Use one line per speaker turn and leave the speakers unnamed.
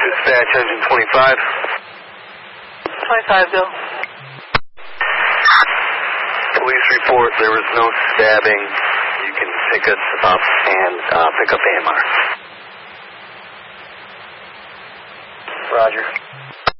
Dispatch engine 25.
25, go.
Police report there was no stabbing. You can pick us up and pick up AMR. Roger.